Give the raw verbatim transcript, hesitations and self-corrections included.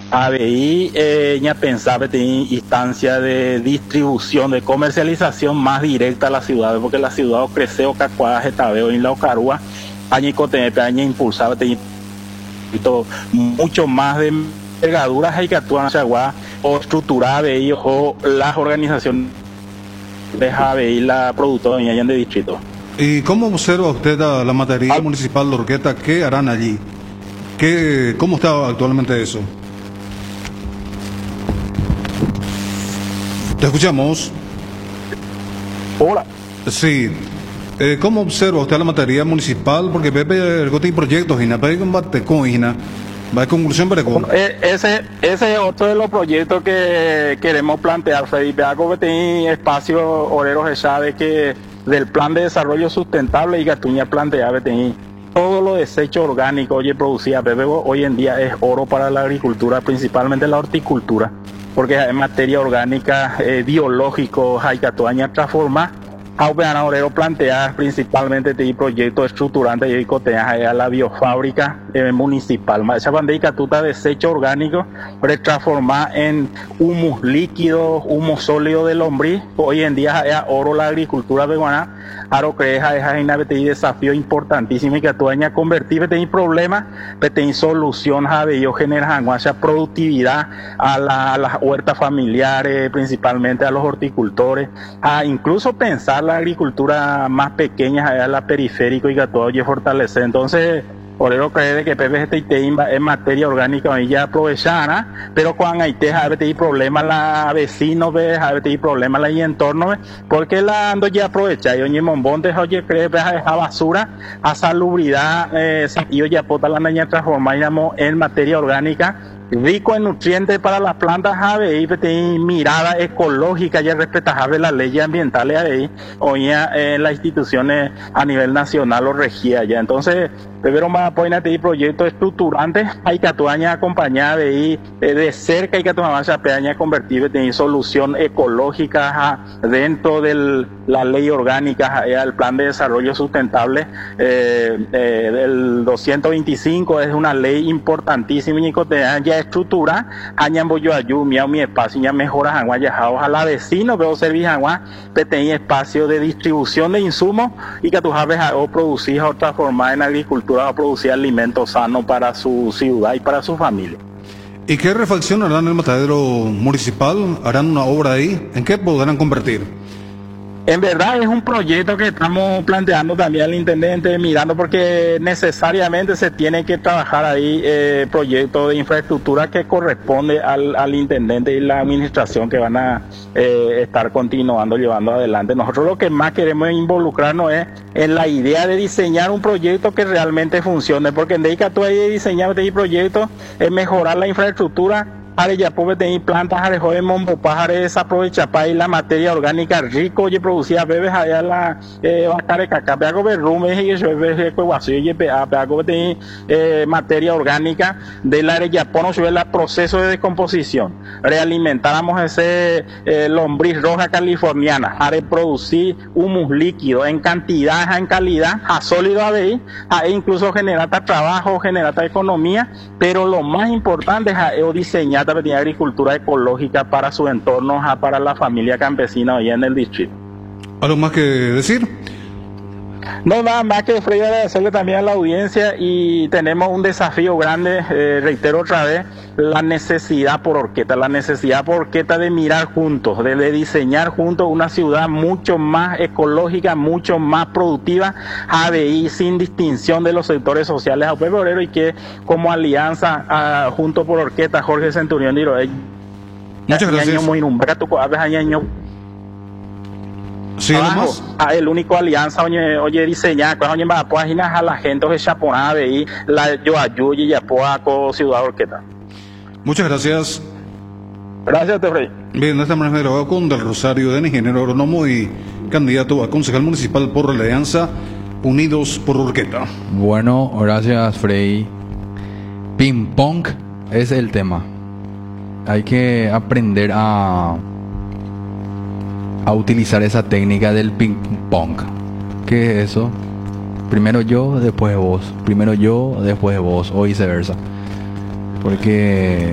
A B I eh, ya pensaba que tenía instancia de distribución, de comercialización más directa a la ciudad, porque la ciudad crece o cacuada, getabeo en la Ocarúa, año y cotenepe, año impulsaba, tenía mucho más de envergaduras hay que actúan hacia agua o estructurar de ellos o las organizaciones de A B I, la productora de de distrito. ¿Y cómo observa usted a la materia ah. municipal de Orqueta? ¿Qué harán allí? ¿Qué, ¿Cómo está actualmente eso? Te escuchamos. Hola. Sí. Eh, ¿Cómo observa usted la materia municipal? Porque Pepe el tiene proyectos y na Pepe combate con Ina. Va a conclusión para bueno, ese ese es otro de los proyectos que queremos plantear, Felipe. Algo que tiene espacio obreros de que del plan de desarrollo sustentable y Gatuña plantea que tiene todos los desechos orgánicos oye producía Pepe hoy en día es oro para la agricultura, principalmente la horticultura, porque en materia orgánica, eh, biológico, hay que transformar. A obrero plantea principalmente este proyecto estructurante y cotea a la biofábrica eh, municipal. Esa bandeja tuta desecho orgánico para transformar en humus líquido, humus sólido de lombriz. Hoy en día es oro la agricultura peruana. Aro creja es un desafío importantísimo y que tú añas convertir en problema, en solución a ello generar esa productividad a, la, a las huertas familiares, principalmente a los horticultores, a incluso pensar la agricultura más pequeña, a la periférica y que todo oye fortalecer. Entonces, por eso cree que P P G T en materia orgánica ya aprovechara, pero cuando hay te problemas la vecinos, hay problemas la y entorno, porque la ando ya aprovecha y oye monbonte oye cree a basura, a salubridad, eh, y oye pota la niña transformar en materia orgánica rico en nutrientes para las plantas A B I, tiene mirada ecológica y respetable las leyes ambientales A B I, hoy en las instituciones a nivel nacional o regía ya. Entonces, primero más apoyan a proyectos estructurantes, hay que actuar acompañada de ahí de cerca, hay que tomar esa peña convertir en solución ecológica dentro de la ley orgánica, el plan de desarrollo sustentable eh, eh, del doscientos veinticinco es una ley importantísima y ya estructura, añambo yo ayumia mi espacio ya mejoras agua ya ojalá vecinos veo servir agua que tenga espacio de distribución de insumos y que tú sabes o producir o transformar en agricultura o producir alimentos sanos para su ciudad y para su familia. ¿Y qué refacción harán en el matadero municipal? ¿Harán una obra ahí? ¿En qué podrán convertir? En verdad es un proyecto que estamos planteando también al intendente, mirando porque necesariamente se tiene que trabajar ahí eh, proyectos de infraestructura que corresponde al, al intendente y la administración que van a eh, estar continuando, llevando adelante. Nosotros lo que más queremos involucrarnos es en la idea de diseñar un proyecto que realmente funcione, porque en dedica tú ahí de diseñar este proyecto es mejorar la infraestructura. Are ya pobre tener plantas, are joven mombo, pájaro desaprovecha para ir la materia orgánica rico, oye, producía bebés allá la vaca de caca, peago berrume, y eso es cueguacio, y peago tener materia orgánica del área ya pono sobre el proceso de descomposición. Realimentáramos ese eh, lombriz roja californiana, are producir humus líquido en cantidad, en calidad, a sólido a ver, e incluso generar trabajo, generar economía, pero lo más importante es diseñar de agricultura ecológica para su entorno, para la familia campesina hoy en el distrito. ¿Algo más que decir? No, nada más que Freddy agradecerle también a la audiencia y tenemos un desafío grande, eh, reitero otra vez, la necesidad por Orqueta, la necesidad por Orqueta de mirar juntos, de, de diseñar juntos una ciudad mucho más ecológica, mucho más productiva, A B I sin distinción de los sectores sociales a obrero y que como alianza uh, junto por Orqueta, Jorge Centurión Diro, eh, muchas gracias. Muy Sí, abajo, a el único alianza oye oye diseñar pues oye va páginas a la gente de Chaponada y la yo ayuye y apoaco ciudad Orqueta. Muchas gracias. Gracias, Tefrey. Bien, de esta manera me grabado con Del Rosario, de ingeniero agrónomo y candidato a concejal municipal por la Alianza Unidos por Orqueta. Bueno, gracias, Frey. Ping pong es el tema. Hay que aprender a a utilizar esa técnica del ping pong. ¿Qué es eso? Primero yo, después vos. Primero yo, después vos. O viceversa. Porque